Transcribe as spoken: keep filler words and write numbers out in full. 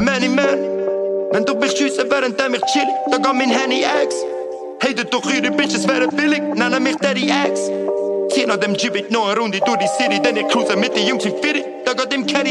Many man. Wenn du mich schiessen, während ich chill, da geht mein Handy X. Hatet doch eure Bitches, wäre billig, nennen mich Daddy X. Zieh nach dem Jeep noch eine Runde durch die City, denn ich cruise mit den Jungs wie Fitty. Da geht im Caddy